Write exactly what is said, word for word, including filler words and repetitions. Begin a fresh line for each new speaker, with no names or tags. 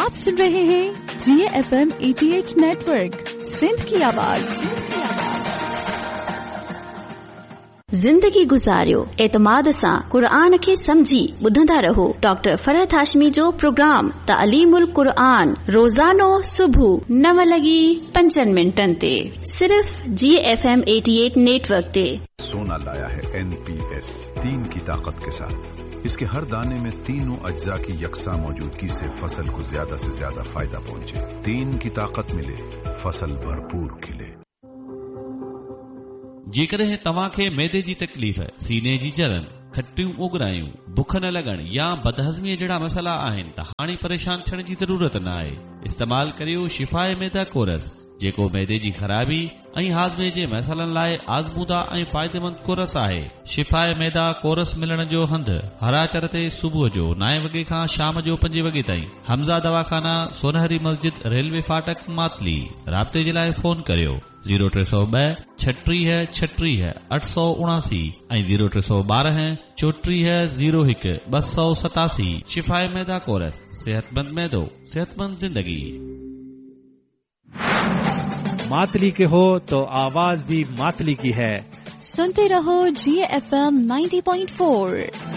आप सुन रहे हैं जी F M अठासी network, Sindh की आवाज।
जिंदगी गुज़ारियो एतमाद सां क़ुरान खे समझी ॿुधंदा रहो। डॉक्टर फरहत हाशमी जो प्रोग्राम तालीमुल क़ुरान रोज़ानो सुबुह नव लगी पंजनि मिंटनि ते सिर्फ जी एफ एम अठासी नेटवर्क ते।
सोना लाया है एन पी एस तीन की ताकत के साथ। इसके हर दाने में तीनों अज्जा की यकसा मौजूदगी से फसल को ज्यादा से ज्यादा फायदा पहुंचे। तीन की ताकत मिले, फसल भरपूर खिले।
जेकॾहिं तव्हांखे मैदे जी तकलीफ़, सीने जी जलन, खटियूं उगरायूं, बुख न लॻण या बदहज़मीअ जहिड़ा मसइला आहिनि त हाणे परेशान थियण जी ज़रूरत न आहे। इस्तेमाल करियो शिफ़ाए मैदा कोरस, जेको मैदे जी ख़राबी ऐं हाज़मे जे मसइलनि लाइ आज़मूदा ऐं फ़ाइदेमंद कोरस आहे। शिफ़ाए मैदा कोरस मिलण जो हंधु हराचर ते सुबुह जो नाए वॻे खां शाम जो पंजे वॻे ताईं। हमज़ा दवाखाना, सोनहरी मस्जिद, रेलवे फाटक, मातली। राब्ते जे लाइ फ़ोन करियो ज़ीरो टे सौ ॿ छटीह छटीह अठ सौ उणासी ऐं ज़ीरो टे सौ ॿारहं चोटीह ज़ीरो हिकु ॿ सौ सतासी। शिफ़ाए मैदा कोरस, सेहतमंद मैदो, सेहतमंद जिंदगी।
मातली के हो तो आवाज भी मातली की है।
सुनते रहो जी F M ninety point four.